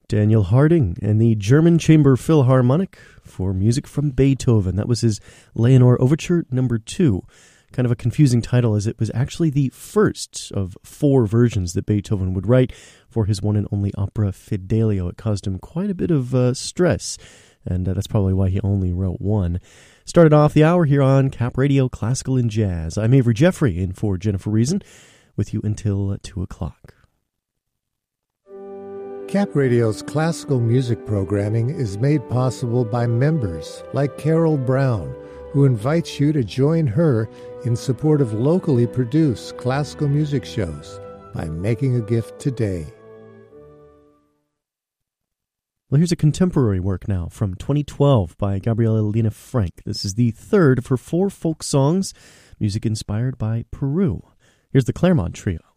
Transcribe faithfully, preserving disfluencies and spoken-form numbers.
Daniel Harding and the German Chamber Philharmonic for music from Beethoven. That was his Leonore Overture number two. Kind of a confusing title, as it was actually the first of four versions that Beethoven would write for his one and only opera Fidelio. It caused him quite a bit of uh, stress, and uh, that's probably why he only wrote one. Started off the hour here on Cap Radio Classical and Jazz. I'm Avery Jeffrey, in for Jennifer Reason, with you until two o'clock. Cap Radio's classical music programming is made possible by members like Carol Brown, who invites you to join her in support of locally produced classical music shows by making a gift today. Well, here's a contemporary work now from twenty twelve by Gabriela Lena Frank. This is the third of her four folk songs, music inspired by Peru. Here's the Claremont Trio.